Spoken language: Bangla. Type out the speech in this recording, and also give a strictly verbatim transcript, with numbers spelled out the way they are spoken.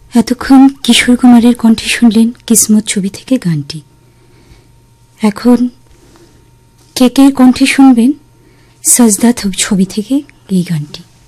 এতক্ষণ কিশোর কুমারের কণ্ঠে শুনলেন কিসমত ছবি থেকে গানটি। এখন কেকের কণ্ঠে শুনবেন সাজদা ছবি থেকে এই গানটি।